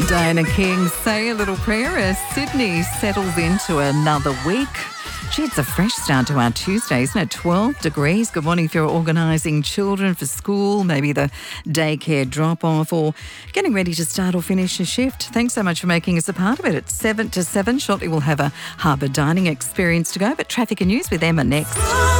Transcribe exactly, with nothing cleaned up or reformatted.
Diana King, Say a Little Prayer as Sydney settles into another week. Gee, it's a fresh start to our Tuesday, isn't it? twelve degrees. Good morning if you're organising children for school, maybe the daycare drop-off or getting ready to start or finish a shift. Thanks so much for making us a part of it. It's seven to seven. Shortly we'll have a harbour dining experience to go, but traffic and news with Emma next.